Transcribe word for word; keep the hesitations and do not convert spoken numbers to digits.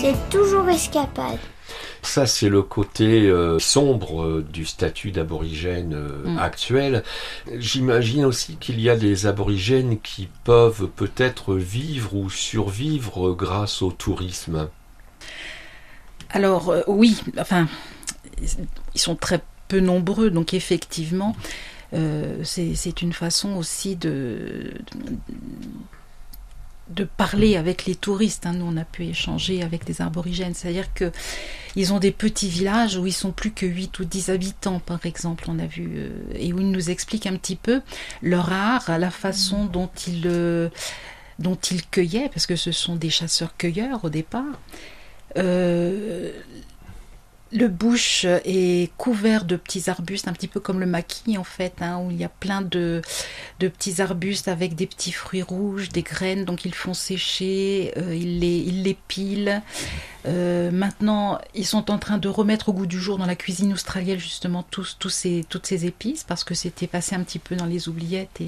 C'est toujours escapade. Ça, c'est le côté euh, sombre euh, du statut d'aborigène euh, mmh. actuel. J'imagine aussi qu'il y a des aborigènes qui peuvent peut-être vivre ou survivre grâce au tourisme. Alors, euh, oui, enfin, ils sont très peu nombreux, donc effectivement, euh, c'est, c'est une façon aussi de... de de parler avec les touristes. Hein. Nous, on a pu échanger avec des aborigènes. C'est-à-dire qu'ils ont des petits villages où ils sont plus que huit ou dix habitants, par exemple, on a vu, euh, et où ils nous expliquent un petit peu leur art, la façon dont ils, euh, dont ils cueillaient, parce que ce sont des chasseurs-cueilleurs au départ. Euh, Le bush est couvert de petits arbustes, un petit peu comme le maquis en fait, hein, où il y a plein de, de petits arbustes avec des petits fruits rouges, des graines, donc ils font sécher, euh, ils, les, ils les pilent. Euh, maintenant, ils sont en train de remettre au goût du jour dans la cuisine australienne justement tous, tous ces, toutes ces épices, parce que c'était passé un petit peu dans les oubliettes et